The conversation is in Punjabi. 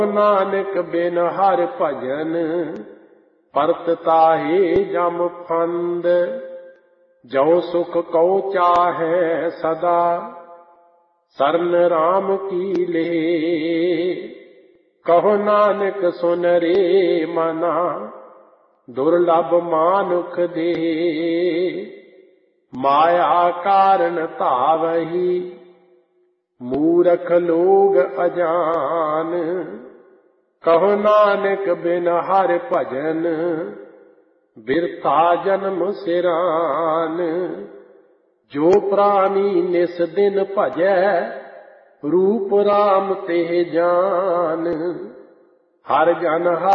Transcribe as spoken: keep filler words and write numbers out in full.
ਨਾਨਕ ਬਿਨ ਹਰਿ ਭਜਨ ਪਰਤ ਤਾਹੇ ਜਮ ਫੰਦ। ਜੋ ਸੁਖ ਕਉ ਚਾਹੈ ਸਦਾ ਸਰਨ ਰਾਮ ਕੀ ਲੇ। ਕਹੋ ਨਾਨਕ ਸੁਨ ਰੇ ਮਨਾ ਦੁਰਲਭ ਮਾਨੁਖ ਦੇ। ਮਾਇਆ ਕਾਰਨ ਧਾਵਹੀ ਮੂਰਖ ਲੋਗ ਅਜਾਨ। ਕਹੋ ਨਾਨਕ ਬਿਨ ਹਰਿ ਭਜਨ ਬਿਰਥਾ ਜਨਮ ਸਿਰਾਨ। ਜੋ ਪ੍ਰਾਨੀ ਨਿਸ ਦਿਨ ਭਜੈ ਰੂਪ ਰਾਮ ਤੇ ਜਾਨ। ਹਰ ਜਨ